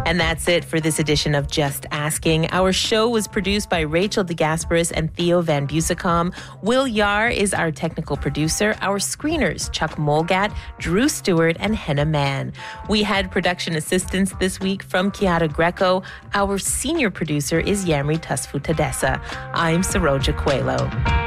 And that's it for this edition of Just Asking. Our show was produced by Rachel DeGasperis and Theo Van Busekam. Will Yar is our technical producer. Our screeners, Chuck Molgat, Drew Stewart, and Henna Mann. We had production assistance this week from Kiara Greco. Our senior producer is Yamri Tasfu Tadessa. I'm Saroja Coelho.